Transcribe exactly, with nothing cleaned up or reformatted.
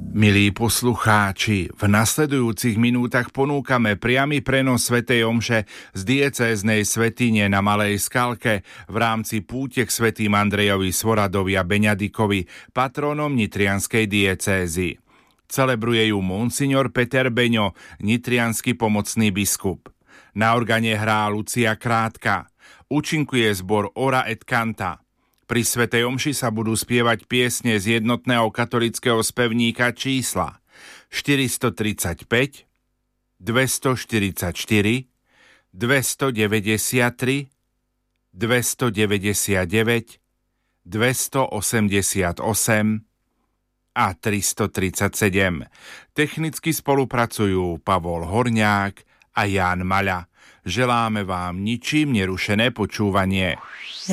Milí poslucháči, v nasledujúcich minútach ponúkame priamy prenos svätej omše z diecéznej svätyne na Malej Skalke v rámci púte k svätým Andrejovi Svoradovi a Beňadikovi, patrónom nitrianskej diecézy. Celebruje ju monsignor Peter Beňo, nitriansky pomocný biskup. Na organe hrá Lucia Krátka. Účinkuje zbor Ora et Canta. Pri svätej omši sa budú spievať piesne z jednotného katolického spevníka čísla štyristotridsaťpäť, dvestoštyridsaťštyri, dvestodeväťdesiattri, dvestodeväťdesiatdeväť, dvestoosemdesiatosem a tristotridsaťsedem. Technicky spolupracujú Pavol Horňák a Ján Maľa. Želáme vám ničím nerušené počúvanie.